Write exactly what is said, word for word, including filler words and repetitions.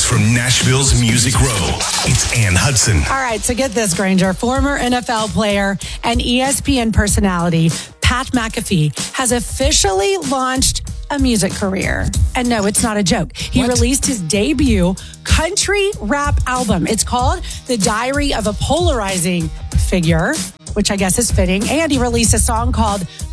from Nashville's Music Row, it's Ann Hudson. All right, so get this, Granger. Former N F L player and E S P N personality Pat McAfee has officially launched a music career. And no, it's not a joke. He what? released his debut country rap album. It's called The Diary of a Polarizing Figure, which I guess is fitting. And he released a song called